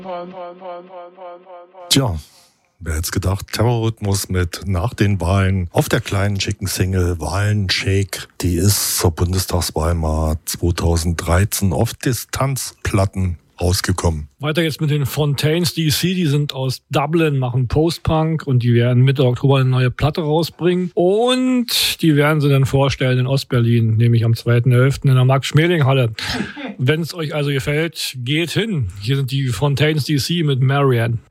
Tja, wer hätte gedacht, Terrorrhythmus mit nach den Wahlen auf der kleinen schicken Single Wahlenshake. Die ist zur Bundestagswahl mal 2013 auf Distanzplatten rausgekommen. Weiter jetzt mit den Fontaines DC, die sind aus Dublin, machen Post-Punk und die werden Mitte Oktober eine neue Platte rausbringen. Und die werden sie dann vorstellen in Ostberlin, nämlich am 2.11. in der Max-Schmeling-Halle. Wenn es euch also gefällt, geht hin. Hier sind die Fontaines DC mit Marianne.